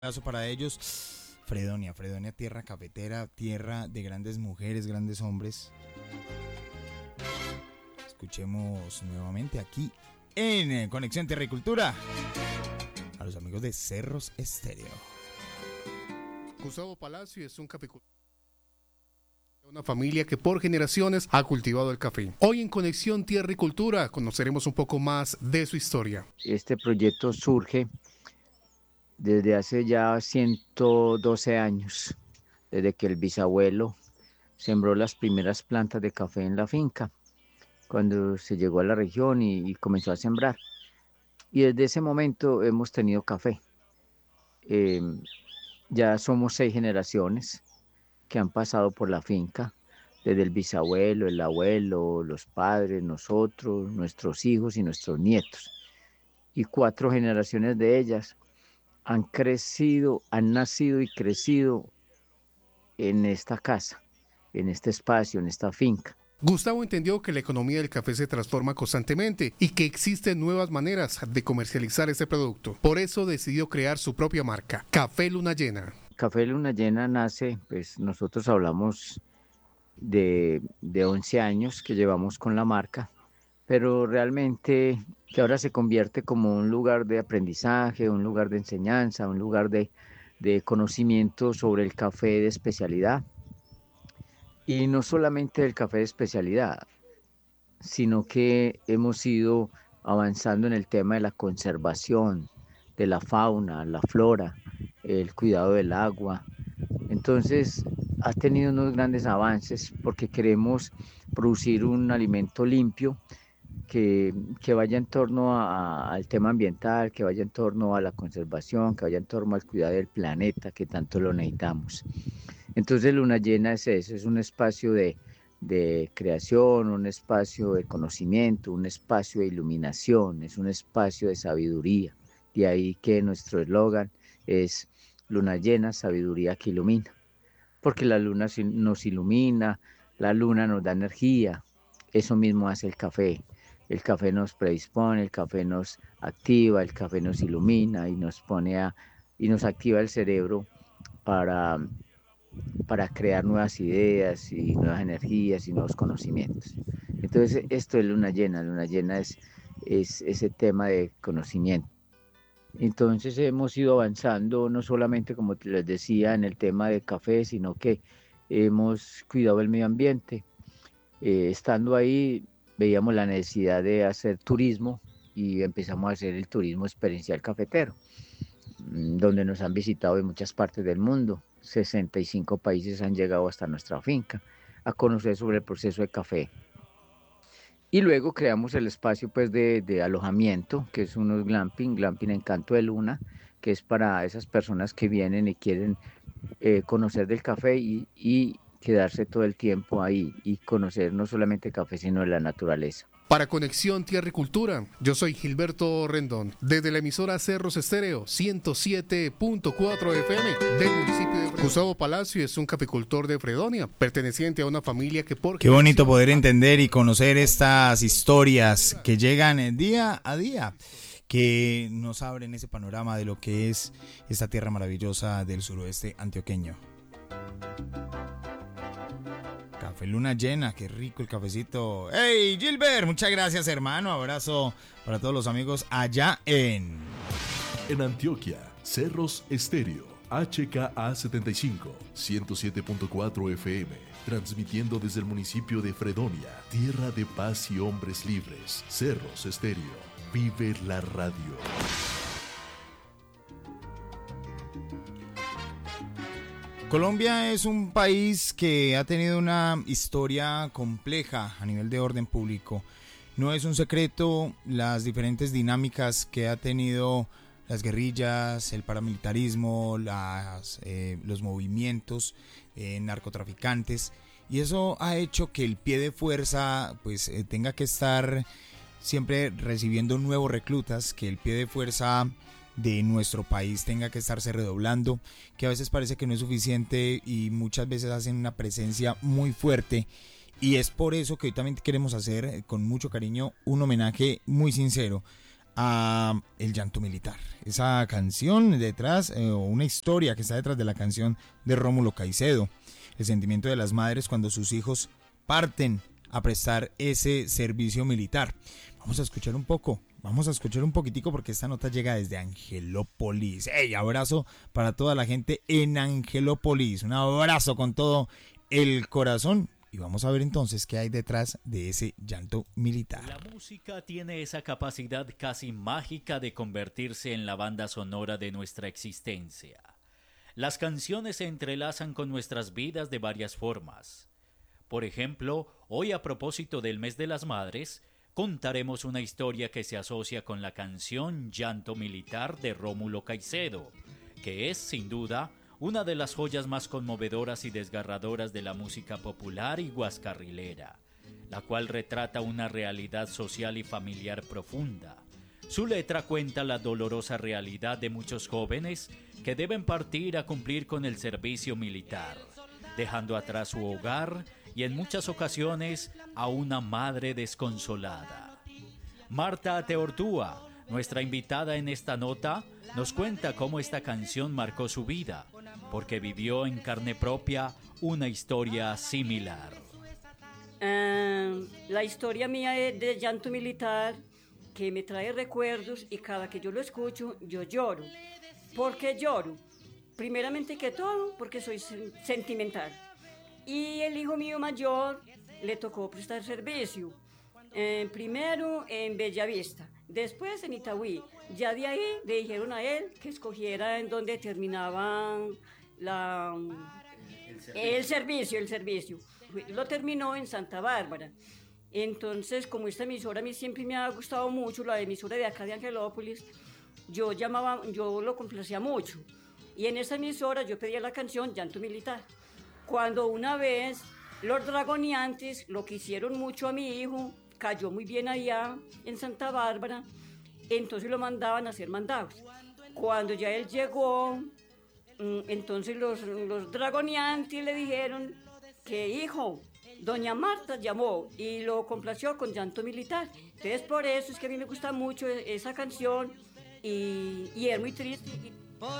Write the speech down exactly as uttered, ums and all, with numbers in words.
abrazo para ellos. Fredonia, Fredonia, tierra cafetera, tierra de grandes mujeres, grandes hombres. Escuchemos nuevamente aquí en Conexión Tierra y Cultura a los amigos de Cerros Estéreo. Gustavo Palacio es un caficultor, una familia que por generaciones ha cultivado el café. Hoy en Conexión Tierra y Cultura conoceremos un poco más de su historia. Este proyecto surge desde hace ya ciento doce años, desde que el bisabuelo sembró las primeras plantas de café en la finca, cuando se llegó a la región y, y comenzó a sembrar. Y desde ese momento hemos tenido café. Eh, ya somos seis generaciones que han pasado por la finca, desde el bisabuelo, el abuelo, los padres, nosotros, nuestros hijos y nuestros nietos. Y cuatro generaciones de ellas han crecido, han nacido y crecido en esta casa, en este espacio, en esta finca. Gustavo entendió que la economía del café se transforma constantemente y que existen nuevas maneras de comercializar este producto. Por eso decidió crear su propia marca, Café Luna Llena. Café Luna Llena nace, pues nosotros hablamos de, de once años que llevamos con la marca, pero realmente que ahora se convierte como un lugar de aprendizaje, un lugar de enseñanza, un lugar de, de conocimiento sobre el café de especialidad. Y no solamente el café de especialidad, sino que hemos ido avanzando en el tema de la conservación de la fauna, la flora, el cuidado del agua. Entonces, ha tenido unos grandes avances porque queremos producir un alimento limpio que, que vaya en torno a, al tema ambiental, que vaya en torno a la conservación, que vaya en torno al cuidado del planeta, que tanto lo necesitamos. Entonces, Luna Llena es eso, es un espacio de, de creación, un espacio de conocimiento, un espacio de iluminación, es un espacio de sabiduría. De ahí que nuestro eslogan es Luna Llena, sabiduría que ilumina. Porque la luna nos ilumina, la luna nos da energía, eso mismo hace el café. El café nos predispone, el café nos activa, el café nos ilumina y nos pone a, y nos activa el cerebro para, para crear nuevas ideas y nuevas energías y nuevos conocimientos. Entonces esto es Luna Llena, Luna Llena es, es ese tema de conocimiento. Entonces hemos ido avanzando no solamente, como les decía, en el tema de café, sino que hemos cuidado el medio ambiente. Eh, estando ahí veíamos la necesidad de hacer turismo y empezamos a hacer el turismo experiencial cafetero, donde nos han visitado de muchas partes del mundo. sesenta y cinco países han llegado hasta nuestra finca a conocer sobre el proceso de café. Y luego creamos el espacio pues, de, de alojamiento, que es unos glamping, glamping Encanto de Luna, que es para esas personas que vienen y quieren eh, conocer del café y, y quedarse todo el tiempo ahí y conocer no solamente café, sino la naturaleza. Para Conexión Tierra y Cultura, yo soy Gilberto Rendón, desde la emisora Cerros Estéreo ciento siete punto cuatro F M del municipio de Fredonia. Gustavo Palacio es un caficultor de Fredonia, perteneciente a una familia que por... Qué bonito poder entender y conocer estas historias que llegan día a día, que nos abren ese panorama de lo que es esta tierra maravillosa del suroeste antioqueño. Café Luna Llena, qué rico el cafecito. ¡Hey, Gilbert! Muchas gracias, hermano. Abrazo para todos los amigos allá en... En Antioquia, Cerros Estéreo, H K A setenta y cinco, ciento siete punto cuatro F M, transmitiendo desde el municipio de Fredonia, tierra de paz y hombres libres. Cerros Estéreo, vive la radio. Colombia es un país que ha tenido una historia compleja a nivel de orden público. No es un secreto las diferentes dinámicas que ha tenido las guerrillas, el paramilitarismo, las, eh, los movimientos eh, narcotraficantes, y eso ha hecho que el pie de fuerza pues eh, tenga que estar siempre recibiendo nuevos reclutas, que el pie de fuerza de nuestro país tenga que estarse redoblando, que a veces parece que no es suficiente y muchas veces hacen una presencia muy fuerte, y es por eso que hoy también queremos hacer con mucho cariño un homenaje muy sincero a El llanto militar. Esa canción detrás, eh, o una historia que está detrás de la canción de Rómulo Caicedo. El sentimiento de las madres cuando sus hijos parten a prestar ese servicio militar. Vamos a escuchar un poco, vamos a escuchar un poquitico porque esta nota llega desde Angelópolis. ¡Ey! Abrazo para toda la gente en Angelópolis. Un abrazo con todo el corazón. Y vamos a ver entonces qué hay detrás de ese llanto militar. La música tiene esa capacidad casi mágica de convertirse en la banda sonora de nuestra existencia. Las canciones se entrelazan con nuestras vidas de varias formas. Por ejemplo, hoy a propósito del mes de las madres, contaremos una historia que se asocia con la canción Llanto Militar de Rómulo Caicedo, que es, sin duda, una de las joyas más conmovedoras y desgarradoras de la música popular y guascarrilera, la cual retrata una realidad social y familiar profunda. Su letra cuenta la dolorosa realidad de muchos jóvenes que deben partir a cumplir con el servicio militar, dejando atrás su hogar y en muchas ocasiones a una madre desconsolada. Marta Teortúa, nuestra invitada en esta nota, nos cuenta cómo esta canción marcó su vida, porque vivió en carne propia una historia similar. Uh, la historia mía es de Llanto Militar, que me trae recuerdos y cada que yo lo escucho, yo lloro. ¿Por qué lloro? Primeramente que todo, porque soy sentimental. Y el hijo mío mayor le tocó prestar servicio. Eh, primero en Bellavista, después en Itagüí. Ya de ahí le dijeron a él que escogiera en donde terminaba la, el, servicio. el servicio, el servicio. Lo terminó en Santa Bárbara. Entonces, como esta emisora a mí siempre me ha gustado mucho, la emisora de acá de Angelópolis, yo llamaba, yo lo complacía mucho. Y en esa emisora yo pedía la canción Llanto Militar. Cuando una vez los Dragoniantes lo quisieron mucho a mi hijo, cayó muy bien allá en Santa Bárbara, entonces lo mandaban a hacer mandados. Cuando ya él llegó, entonces los, los Dragoniantes le dijeron que, hijo, doña Marta llamó y lo complació con Llanto Militar. Entonces por eso es que a mí me gusta mucho esa canción y, y es muy triste.